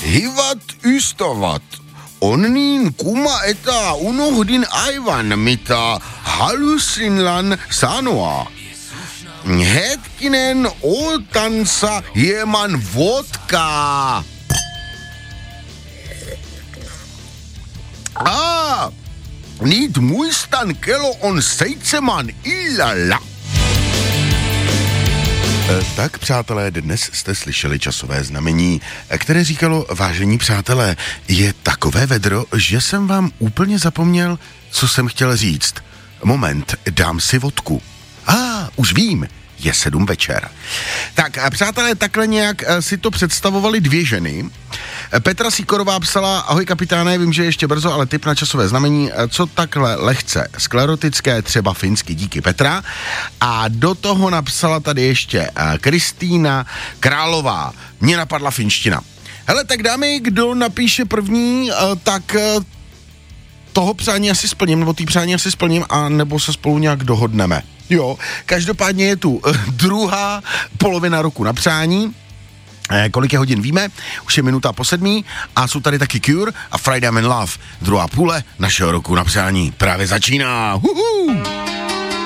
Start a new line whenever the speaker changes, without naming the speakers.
Hyvät ystävät, on niin kuma, että unohdin aivan mitä halusin sanoa. Hetkinen, otansa hieman vodkaa. Nyt muistan, kello on 7 illalla. Tak, přátelé, dnes jste slyšeli časové znamení, které říkalo, vážení přátelé, je takové vedro, že jsem vám úplně zapomněl, co jsem chtěl říct. Moment, dám si vodku. Už vím, je 7 večer. Tak, přátelé, takhle nějak si to představovali 2 ženy. Petra Sýkorová psala, ahoj kapitáne, vím, že je ještě brzo, ale tip na časové znamení, co takhle lehce sklerotické, třeba finsky, díky Petra. A do toho napsala tady ještě Kristýna Králová, mě napadla finština. Hele, tak dámy, kdo napíše první, tak toho přání asi splním, nebo tý přání asi splním, a nebo se spolu nějak dohodneme. Jo, každopádně je tu druhá polovina roku na přání. Kolik je hodin víme, už je 6:55 a jsou tady taky Cure a Friday I'm in Love. Druhá půle našeho roku na přání právě začíná. Huhu!